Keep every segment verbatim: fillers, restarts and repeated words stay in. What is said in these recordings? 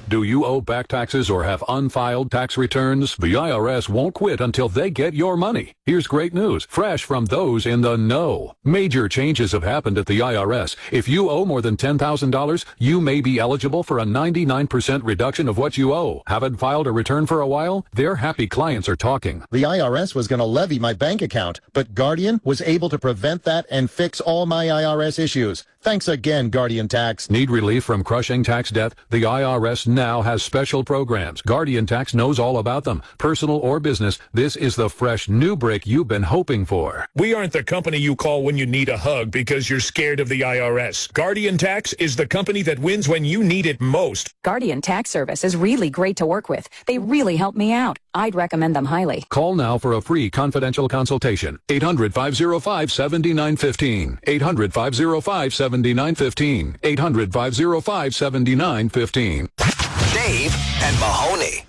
Do you owe back taxes or have unfiled tax returns? The I R S won't quit until they get your money. Here's great news, fresh from those in the know. Major changes have happened at the I R S. If you owe more than ten thousand dollars, you may be eligible for a ninety-nine percent reduction of what you owe. Haven't filed a return for a while? Their happy clients are talking. The I R S was going to levy my bank account, but Guardian was able to prevent that and fix all my I R S issues. Thanks again, Guardian Tax. Need relief from crushing tax debt? The I R S now has special programs. Guardian Tax knows all about them. Personal or business, this is the fresh new break you've been hoping for. We aren't the company you call when you need a hug because you're scared of the I R S. Guardian Tax is the company that wins when you need it most. Guardian Tax Service is really great to work with. They really help me out. I'd recommend them highly. Call now for a free confidential consultation. eight hundred, five oh five, seven nine one five. eight hundred, five oh five, seven nine one five. eight hundred, five oh five, seven nine one five. Dave and Mahoney.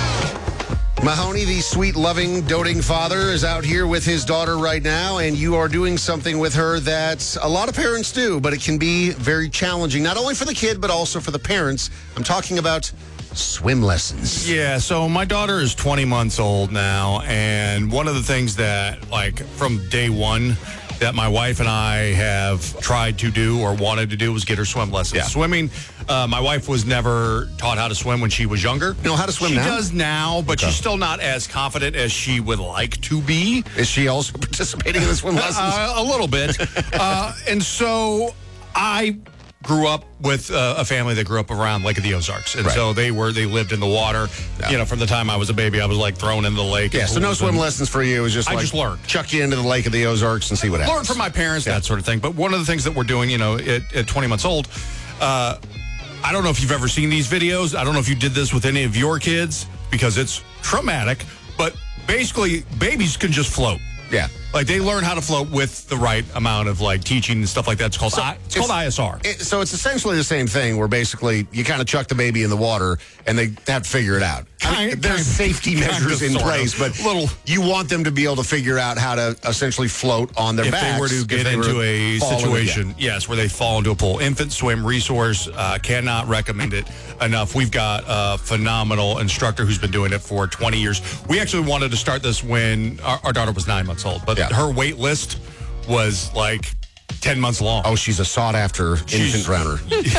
Mahoney, the sweet, loving, doting father, is out here with his daughter right now, and you are doing something with her that a lot of parents do, but it can be very challenging, not only for the kid, but also for the parents. I'm talking about swim lessons. Yeah, so my daughter is twenty months old now, and one of the things that, like, from day one, that my wife and I have tried to do or wanted to do was get her swim lessons. Yeah. Swimming, uh, my wife was never taught how to swim when she was younger. You know how to swim she now? She does now, but Okay. she's still not as confident as she would like to be. Is she also participating in the swim lessons? Uh, a little bit. uh, and so I grew up with uh, a family that grew up around Lake of the Ozarks. And Right. so they were, they lived in the water. Yeah. You know, from the time I was a baby, I was like thrown into the lake. Yeah, and so no pools swim and- lessons for you. It was just I like just learned. chuck you into the Lake of the Ozarks and see what happens. Learn from my parents, Yeah. that sort of thing. But one of the things that we're doing, you know, at, at twenty months old, uh, I don't know if you've ever seen these videos. I don't know if you did this with any of your kids because it's traumatic. But basically, babies can just float. Yeah. Like, they learn how to float with the right amount of, like, teaching and stuff like that. It's called, So I, it's, it's- called I S R. It, so it's essentially the same thing where basically you kind of chuck the baby in the water and they have to figure it out. I mean, Kind- there's kind- safety kind measures of, in sort of. place, but Little- you want them to be able to figure out how to essentially float on their if backs. they were to if get they were into to a fall into- situation, yes, where they fall into a pool. Infant Swim Resource, uh, cannot recommend it enough. We've got a phenomenal instructor who's been doing it for twenty years. We actually wanted to start this when our, our daughter was nine months old, but Yeah. her wait list was like ten months long. Oh, she's a sought-after infant runner.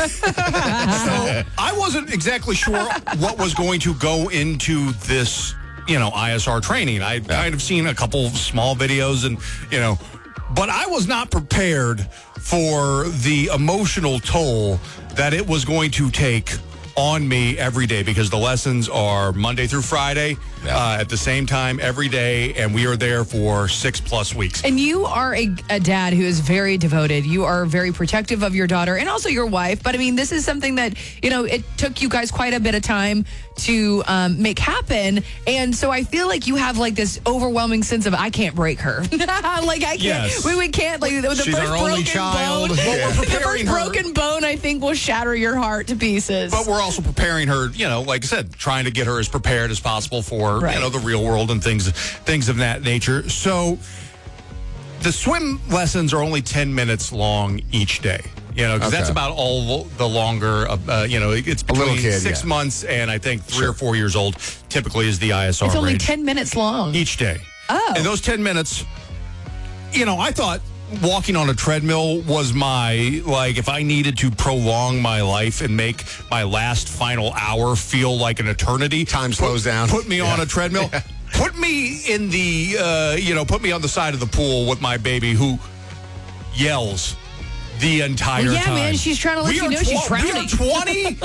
So I wasn't exactly sure what was going to go into this, you know, I S R training. I would kind of seen a couple small videos and, you know, but I was not prepared for the emotional toll that it was going to take on me every day, because the lessons are Monday through Friday Yeah. uh, at the same time every day, and we are there for six plus weeks. And you are a, a dad who is very devoted. You are very protective of your daughter and also your wife. But I mean, this is something that, you know, it took you guys quite a bit of time to um, make happen. And so I feel like you have like this overwhelming sense of, I can't break her. Like, I can't, Yes. we, we can't, like, the, the She's first our only broken child. bone, Well, we're the first preparing her. broken bone, I think, will shatter your heart to pieces. But we're also preparing her, you know, like I said, trying to get her as prepared as possible for, Right. you know, the real world and things things of that nature. So the swim lessons are only ten minutes long each day. You know, because Okay. that's about all the longer, uh, uh, you know, it's little between kid, six yeah. months and I think three Sure. or four years old typically is the I S R it's only range. ten minutes long. Each day. Oh. And those ten minutes, you know, I thought walking on a treadmill was my, like, if I needed to prolong my life and make my last final hour feel like an eternity. Time put- slows down. Put me on Yeah. a treadmill. Put me in the, uh, you know, put me on the side of the pool with my baby who yells the entire Well, yeah, time. man, she's trying to let We you are know she's tw- we drowning. are twenty,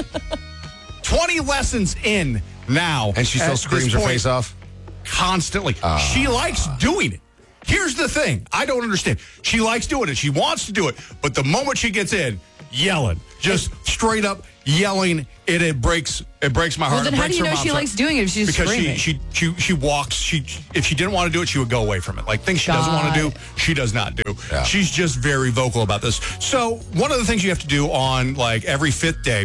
twenty lessons in now. And she still At this screams her point, face off? constantly. She likes doing it. Here's the thing. I don't understand. She likes doing it. She wants to do it. But the moment she gets in, yelling, just straight up yelling, it, it breaks it breaks my heart. Well, then It how do breaks you her know mom's she heart. likes doing it if she's because screaming? she, she she she walks. She if she didn't want to do it, she would go away from it. Like things she doesn't want to do, God. she does not do. Yeah. She's just very vocal about this. So one of the things you have to do on like every fifth day,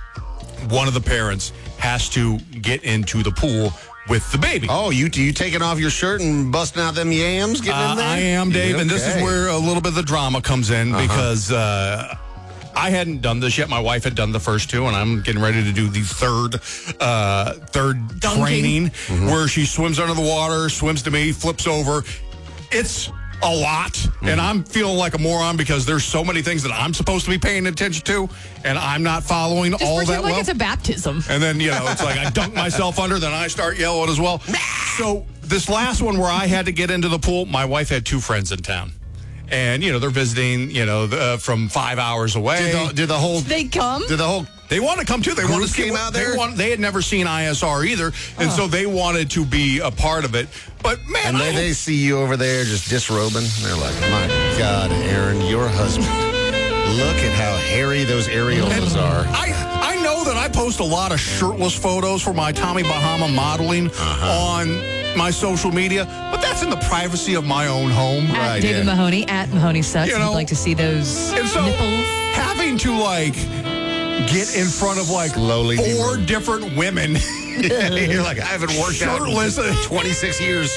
one of the parents has to get into the pool with the baby. Oh, you you taking off your shirt and busting out them yams, getting Uh, in there? I am, Dave, and this is Okay. where a little bit of the drama comes in Uh-huh. because uh, I hadn't done this yet. My wife had done the first two, and I'm getting ready to do the third uh, third Dunking. training mm-hmm. where she swims under the water, swims to me, flips over. It's a lot, mm-hmm. and I'm feeling like a moron because there's so many things that I'm supposed to be paying attention to, and I'm not following Just all pretend that like well. It's a baptism. And then, you know, it's like I dunk myself under, then I start yelling as well. So this last one where I had to get into the pool, my wife had two friends in town. And, you know, they're visiting, you know, uh, from five hours away. Did the, did the whole... They come? Did the whole... They want to come, too. They want to see came out there? They, want, they had never seen I S R either, and Oh. so they wanted to be a part of it. But, man... And I, they, they see you over there just disrobing. They're like, my God, Aaron, your husband. Look at how hairy those areolas are. I, I know that I post a lot of shirtless photos for my Tommy Bahama modeling uh-huh. on my social media, but that's in the privacy of my own home. At Right, David yeah. Mahoney, at Mahoney Sucks. You If know, you'd like to see those And so nipples. having to, like, get in front of, like, Slowly four de- different women... You're like, I haven't worked Shirtless. out in twenty-six years.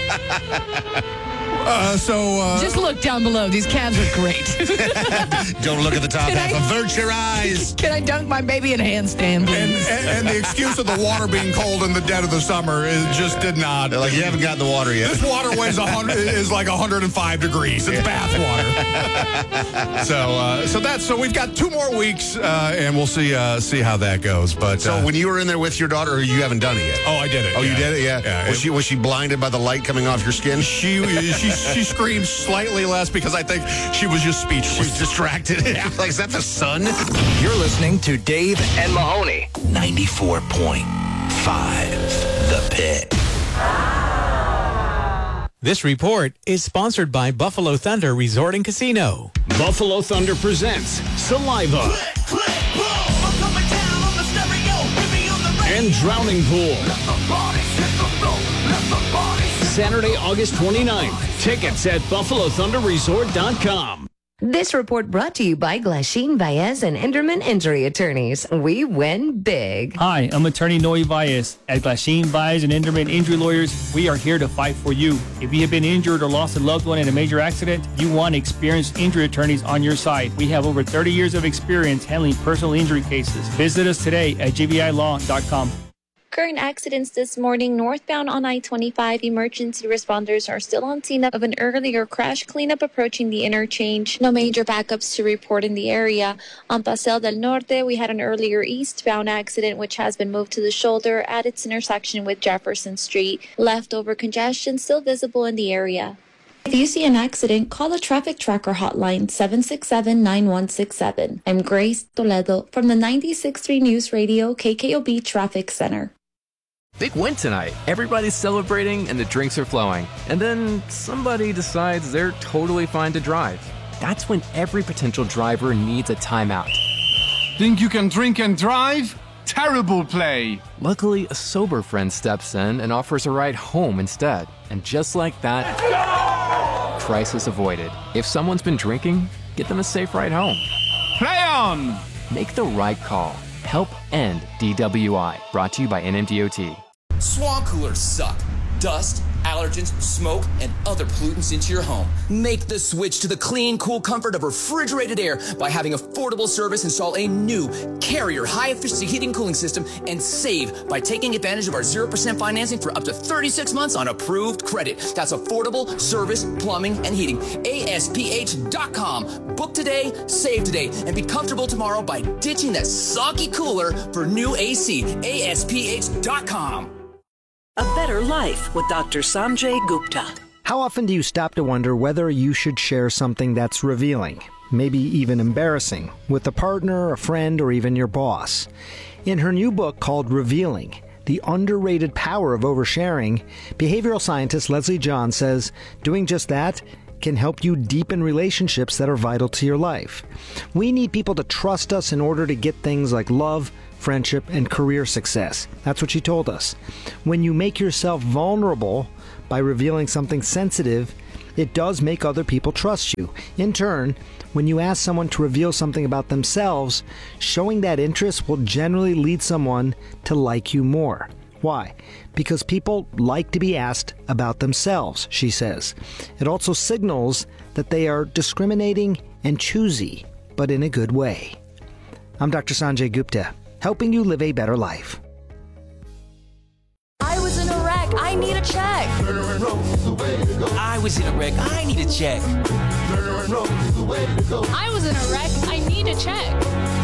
Uh, so uh, Just look down below. These calves are great. Don't look at the top Can half. I- Avert your eyes. Can I dunk my baby in a handstand, and, please? and and the excuse of the water being cold in the dead of the summer is just did not. They're like, you haven't gotten the water yet. This water weighs a hundred is like one hundred five degrees. It's bath water. so uh, so that's so we've got two more weeks uh, and we'll see uh, see how that goes. But So uh, when you were in there with your daughter, or you haven't done it yet? oh, I did it. Oh, you yeah. did it? Yeah. Yeah. Was it- she was she blinded by the light coming off your skin? She she she screamed slightly less because I think she was just speechless. She's distracted. Like, is that the sun? You're listening to Dave and Mahoney. ninety-four point five The Pit. This report is sponsored by Buffalo Thunder Resort and Casino. Buffalo Thunder presents Saliva and Drowning Pool. Saturday, August twenty-ninth. Tickets at buffalo thunder resort dot com. This report brought to you by Glasheen, Baez, and Enderman Injury Attorneys. We win big. Hi, I'm attorney Noe Baez. At Glasheen, Baez, and Enderman Injury Lawyers, we are here to fight for you. If you have been injured or lost a loved one in a major accident, you want experienced injury attorneys on your side. We have over thirty years of experience handling personal injury cases. Visit us today at g v i law dot com. Current accidents this morning, northbound on I twenty-five. Emergency responders are still on scene of an earlier crash cleanup approaching the interchange. No major backups to report in the area. On Paseo del Norte, we had an earlier eastbound accident which has been moved to the shoulder at its intersection with Jefferson Street. Leftover congestion still visible in the area. If you see an accident, call the Traffic Tracker hotline seven six seven, nine one six seven. I'm Grace Toledo from the ninety-six point three News Radio K K O B Traffic Center. Big win tonight. Everybody's celebrating and the drinks are flowing. And then somebody decides they're totally fine to drive. That's when every potential driver needs a timeout. Think you can drink and drive? Terrible play. Luckily, a sober friend steps in and offers a ride home instead. And just like that, crisis avoided. If someone's been drinking, get them a safe ride home. Play on! Make the right call. Help end D W I. Brought to you by N M D O T. Swamp coolers suck. Dust, allergens, smoke, and other pollutants into your home. Make the switch to the clean, cool comfort of refrigerated air by having affordable service install a new Carrier high-efficiency heating and cooling system and save by taking advantage of our zero percent financing for up to thirty-six months on approved credit. That's affordable service, plumbing, and heating. A S P H dot com. Book today, save today, and be comfortable tomorrow by ditching that soggy cooler for new A C. A S P H dot com. A Better Life with Doctor Sanjay Gupta. How often do you stop to wonder whether you should share something that's revealing, maybe even embarrassing, with a partner, a friend, or even your boss? In her new book called Revealing, The Underrated Power of Oversharing, behavioral scientist Leslie John says doing just that can help you deepen relationships that are vital to your life. We need people to trust us in order to get things like love, friendship, and career success. That's what she told us. When you make yourself vulnerable by revealing something sensitive, it does make other people trust you. In turn, when you ask someone to reveal something about themselves, showing that interest will generally lead someone to like you more. Why? Because people like to be asked about themselves, she says. It also signals that they are discriminating and choosy. but in a good way. I'm Doctor Sanjay Gupta, helping you live a better life. I was in a wreck. I need a check. I was in a wreck. I need a check. I was in a wreck. I need a check.